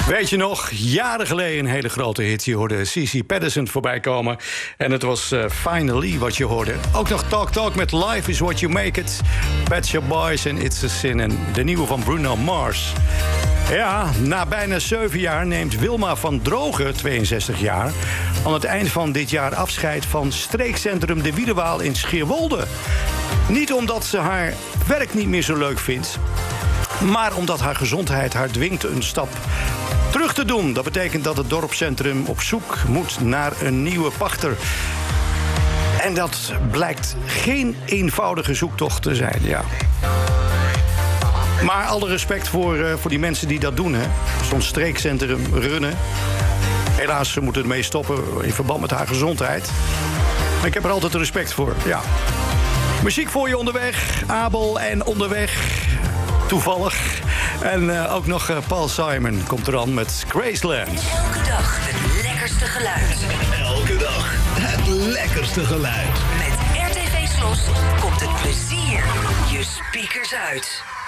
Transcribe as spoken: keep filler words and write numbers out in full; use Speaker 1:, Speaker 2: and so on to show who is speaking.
Speaker 1: Weet je nog, jaren geleden een hele grote hit. Je hoorde C C Patterson voorbij komen. En het was uh, Finally wat je hoorde. Ook nog Talk Talk met Life is What You Make It. Pet Shop Boys en It's a Sin. En de nieuwe van Bruno Mars. Ja, na bijna zeven jaar neemt Wilma van Drogen, tweeënzestig jaar... aan het eind van dit jaar afscheid van streekcentrum De Wiedewaal in Scheerwolde. Niet omdat ze haar werk niet meer zo leuk vindt... maar omdat haar gezondheid haar dwingt een stap terug te doen. Dat betekent dat het dorpscentrum op zoek moet naar een nieuwe pachter. En dat blijkt geen eenvoudige zoektocht te zijn, ja. Maar alle respect voor, uh, voor die mensen die dat doen, hè. Zo'n streekcentrum runnen. Helaas, ze moeten ermee stoppen in verband met haar gezondheid. Maar ik heb er altijd respect voor, ja. Muziek voor je onderweg, Abel en Onderweg... Toevallig. En uh, ook nog uh, Paul Simon komt eraan met Graceland.
Speaker 2: Elke dag het lekkerste geluid.
Speaker 3: Elke dag het lekkerste geluid.
Speaker 2: Met R T V Slos komt het plezier je speakers uit.